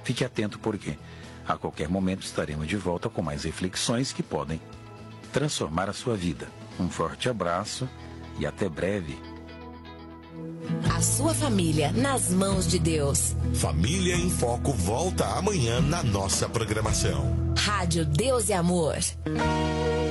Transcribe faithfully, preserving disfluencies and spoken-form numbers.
Fique atento porque a qualquer momento estaremos de volta com mais reflexões que podem transformar a sua vida. Um forte abraço e até breve. A sua família nas mãos de Deus. Família em Foco volta amanhã na nossa programação. Rádio Deus e Amor.